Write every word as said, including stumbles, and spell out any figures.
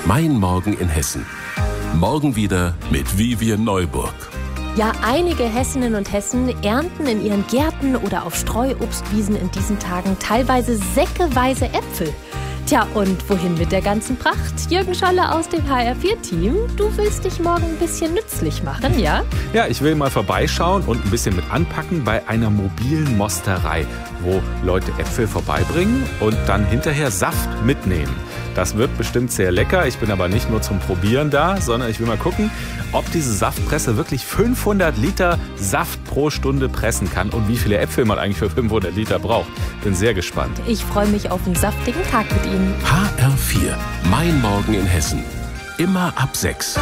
Mein Morgen in Hessen. Morgen wieder mit Vivian Neuburg. Ja, einige Hessinnen und Hessen ernten in ihren Gärten oder auf Streuobstwiesen in diesen Tagen teilweise säckeweise Äpfel. Tja, und wohin mit der ganzen Pracht? Jürgen Scholle aus dem H R vier Team. Du willst dich morgen ein bisschen nützlich machen, ja? Ja, ich will mal vorbeischauen und ein bisschen mit anpacken bei einer mobilen Mosterei, wo Leute Äpfel vorbeibringen und dann hinterher Saft mitnehmen. Das wird bestimmt sehr lecker. Ich bin aber nicht nur zum Probieren da, sondern ich will mal gucken, ob diese Saftpresse wirklich fünfhundert Liter Saft pro Stunde pressen kann und wie viele Äpfel man eigentlich für fünfhundert Liter braucht. Bin sehr gespannt. Ich freue mich auf einen saftigen Tag mit Ihnen. H R vier. Mein Morgen in Hessen. Immer ab sechs.